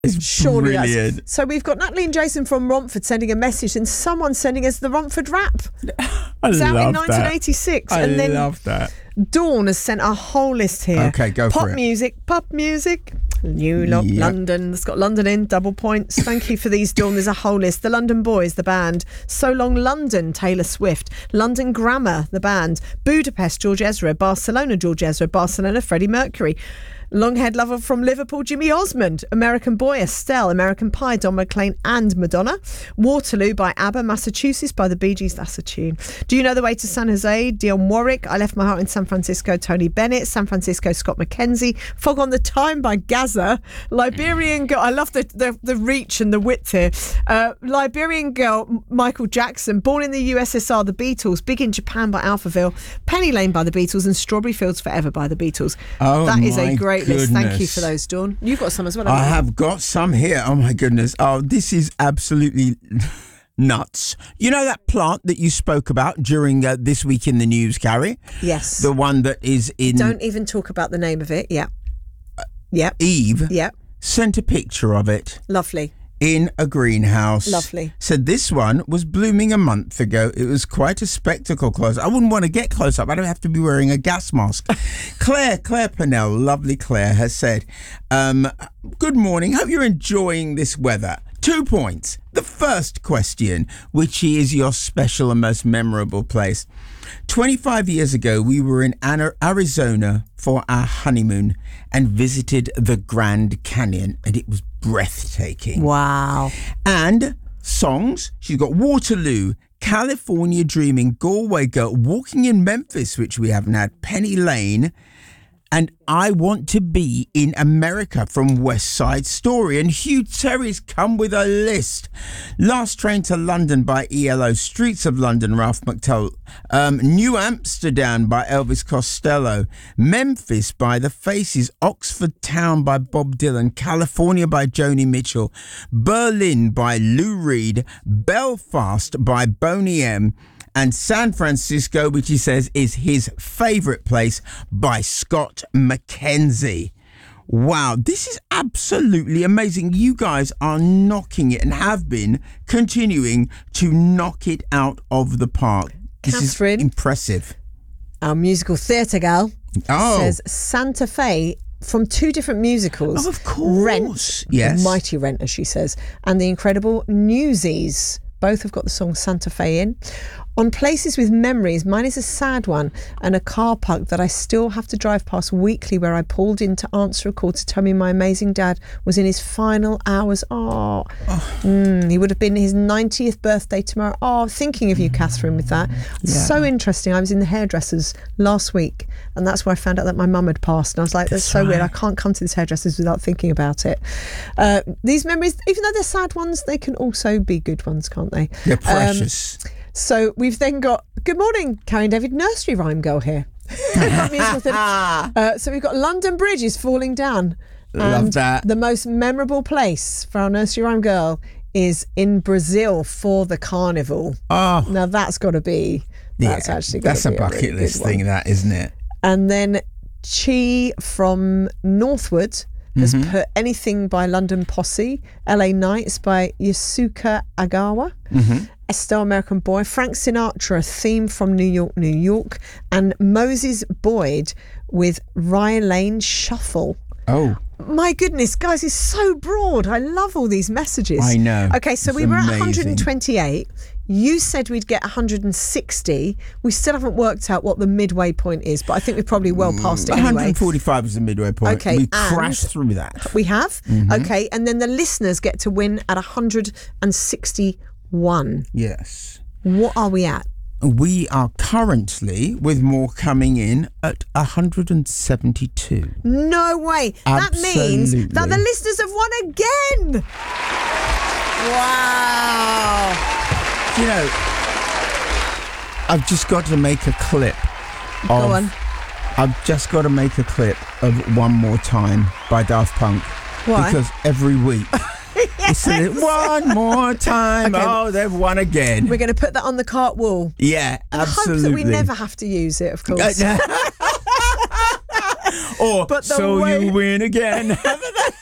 It's Surely brilliant. that's... So we've got Natalie and Jason from Romford sending a message, and someone sending us the Romford Rap. I It's out in love 1986. that. And then love that. Dawn has sent a whole list here. Okay, go for it. Pop music. New London. It's got London in, double points. Thank you for these, Dawn. There's a whole list. The London Boys, the band. So Long London, Taylor Swift. London Grammar, the band. Budapest, George Ezra. Barcelona, George Ezra. Barcelona, Freddie Mercury. Longhead Lover from Liverpool, Jimmy Osmond. American Boy, Estelle. American Pie, Don McLean and Madonna. Waterloo by ABBA. Massachusetts by the Bee Gees. That's a tune. Do You Know the Way to San Jose? Dionne Warwick. I Left My Heart in San Francisco, Tony Bennett. San Francisco, Scott McKenzie. Fog on the Time by Gaza. Liberian Girl. I love the reach and the width here. Liberian Girl, Michael Jackson. Born in the USSR, the Beatles. Big in Japan by Alphaville. Penny Lane by the Beatles and Strawberry Fields Forever by the Beatles. Oh, that is a great list. Thank you goodness. for those, Dawn. You've got some as well. I have got some here. Oh my goodness. Oh, this is absolutely nuts. You know that plant that you spoke about during This Week in the News, Carrie? Yes. The one that is in... Don't even talk about the name of it. Yeah. Yeah. Eve Yeah. sent a picture of it Lovely. in a greenhouse. Lovely. Said this one was blooming a month ago. It was quite a spectacle close. I wouldn't want to get close up. I don't have to be wearing a gas mask. Claire Pennell, lovely Claire, has said, good morning. Hope you're enjoying this weather. 2 points. The first question, which is your special and most memorable place. 25 years ago, we were in Arizona for our honeymoon and visited the Grand Canyon, and it was breathtaking. Wow. And songs, she's got Waterloo, California Dreaming, Galway Girl, Walking in Memphis, which we haven't had, Penny Lane, and I Want to Be in America from West Side Story. And Hugh Terry's come with a list. Last Train to London by ELO, Streets of London, Ralph McTell, New Amsterdam by Elvis Costello, Memphis by The Faces, Oxford Town by Bob Dylan, California by Joni Mitchell, Berlin by Lou Reed, Belfast by Boney M, and San Francisco, which he says is his favourite place, by Scott McKenzie. Wow, this is absolutely amazing. You guys are knocking it and have been continuing to knock it out of the park. This Catherine, is impressive. Our musical theatre gal, says Santa Fe from two different musicals. Oh, of course. Rent, yes. The Mighty Rent, as she says, and The Incredible Newsies. Both have got the song Santa Fe in. On Places with Memories, mine is a sad one, and a car park that I still have to drive past weekly, where I pulled in to answer a call to tell me my amazing dad was in his final hours. He would have been his 90th birthday tomorrow. Thinking of you, Catherine, with that. Yeah. So interesting. I was in the hairdressers last week, and that's where I found out that my mum had passed, and I was like, that's so weird. I can't come to this hairdressers without thinking about it. These memories, even though they're sad ones, they can also be good ones, can't they? They're precious. So we've then got, good morning, Carrie and David, nursery rhyme girl here. So we've got London Bridge is falling down. Love that. The most memorable place for our nursery rhyme girl is in Brazil for the carnival. Oh, now that's got to be, that's a bucket list thing, that, isn't it? And then Chi from Northwood has put Anything by London Posse, LA Nights by Yasuka Agawa, Estelle American Boy, Frank Sinatra, Theme from New York, New York, and Moses Boyd with Ryan Lane Shuffle. Oh. My goodness, guys, it's so broad. I love all these messages. I know. Okay, so we were at 128. You said we'd get 160. We still haven't worked out what the midway point is, but I think we're probably well past it anyway. 145 is the midway point. Okay, we crashed through that. We have? Okay, and then the listeners get to win at 161. Yes. What are we at? We are currently, with more coming in, at 172. No way. That means Absolutely. that the listeners have won again. Wow. You know, I've just got to make a clip Go on. I've just got to make a clip of One More Time by Daft Punk. Why? Because every week it's one more time. Okay. Oh, they've won again. We're going to put that on the cart wall. Yeah, absolutely. I hope that we never have to use it, of course. Or But the so way- you win again.